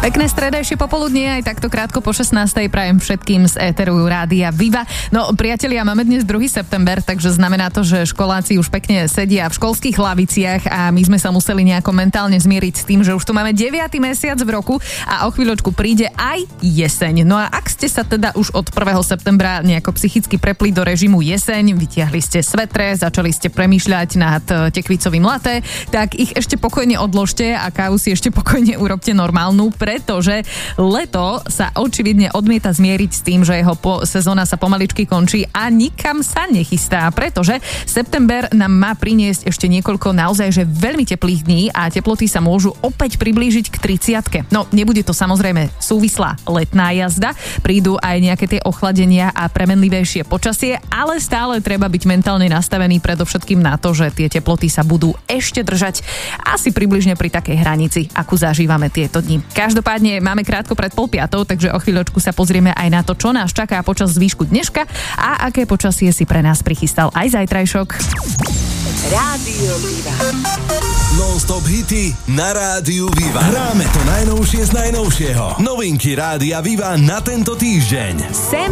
Pekné stredajšie popoludnie, aj takto krátko po 16. prajem všetkým z éteru Rádia Viva. No priatelia, máme dnes 2. september, takže znamená to, že školáci už pekne sedia v školských laviciach a my sme sa museli nejako mentálne zmieriť s tým, že už tu máme 9. mesiac v roku a o chvíľočku príde aj jeseň. No a ak ste sa teda už od 1. septembra nejako psychicky prepli do režimu jeseň, vytiahli ste svetre, začali ste premýšľať nad tekvicovým latte, tak ich ešte pokojne odložte a kávu si ešte pokojne urobte normálnu, pretože leto sa očividne odmieta zmieriť s tým, že jeho sezóna sa pomaličky končí a nikam sa nechystá, pretože september nám má priniesť ešte niekoľko naozaj že veľmi teplých dní a teploty sa môžu opäť priblížiť k 30. No, nebude to samozrejme súvislá letná jazda, prídu aj nejaké tie ochladenia a premenlivejšie počasie, ale stále treba byť mentálne nastavený predovšetkým na to, že tie teploty sa budú ešte držať asi približne pri takej hranici, akú zažívame tieto dni. Každopádne máme krátko pred 4:30, takže o chvíľočku sa pozrieme aj na to, čo nás čaká počas zvýšku dneška a aké počasie si pre nás prichystal aj zajtrajšok. Rádio Viva. Non-stop hity na Rádiu Viva. Hráme to najnovšie z najnovšieho. Novinky Rádia Viva na tento týždeň.